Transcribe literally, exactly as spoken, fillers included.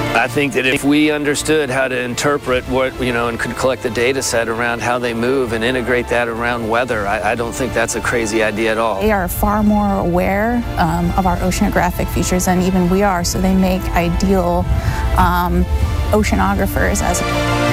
I think that if we understood how to interpret what, you know, and could collect the data set around how they move and integrate that around weather, I, I don't think that's a crazy idea at all. They are far more aware um, of our oceanographic features than even we are, so they make ideal um, oceanographers as